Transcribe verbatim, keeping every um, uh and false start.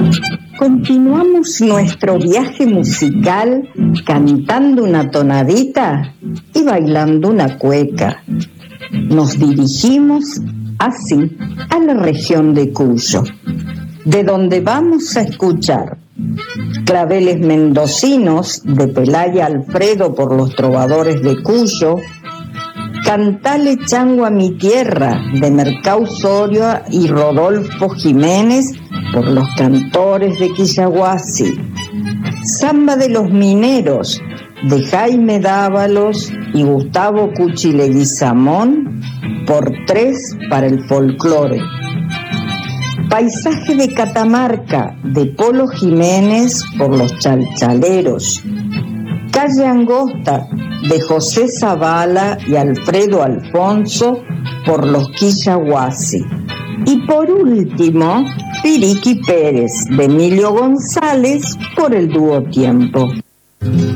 Continuamos nuestro viaje musical cantando una tonadita y bailando una cueca. Nos dirigimos así a la región de Cuyo, de donde vamos a escuchar claveles mendocinos de Pelaya Alfredo por los trovadores de Cuyo, Cantale Chango a mi tierra de Mercau Soria y Rodolfo Jiménez por los cantores de Quillahuasi, Samba de los mineros de Jaime Dávalos y Gustavo Cuchi Leguizamón por tres para el folclore, Paisaje de Catamarca de Polo Jiménez por los chalchaleros, Calle Angosta de José Zavala y Alfredo Alfonso por los Quillahuasi. Y por último, Piriqui Pérez de Emilio González por el dúo Tiempo.